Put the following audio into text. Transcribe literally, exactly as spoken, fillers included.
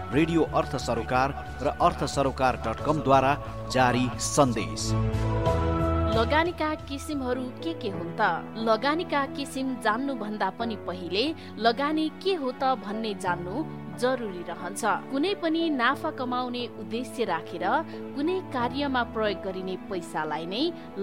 Radio अर्थ सरोकार र अर्थ सरोकार डट कमद्वारा जारी सन्देश। लगानीका किसिमहरू के के हुन् त? लगानीका किसिम जान्नुभन्दा पनि पहिले लगानी के हो त भन्ने जान्नु जरुरी रहन्छ। कुनै पनि नाफा कमाउने उद्देश्य राखेर कुनै कार्यमा प्रयोग गरिने पैसालाई नै